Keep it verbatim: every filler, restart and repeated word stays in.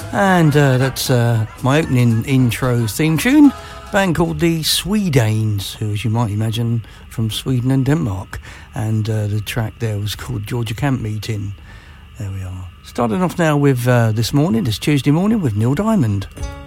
And uh, that's uh, my opening intro theme tune. Band called the Swedanes, who, as you might imagine, from Sweden and Denmark. And uh, the track there was called Georgia Camp Meeting. There we are. Starting off now with uh, this morning, this Tuesday morning, with Neil Diamond.